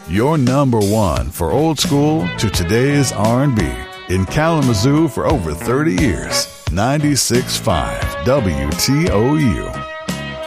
Your number one for old school to today's R&B. In Kalamazoo for over 30 years. 96.5 WTOU.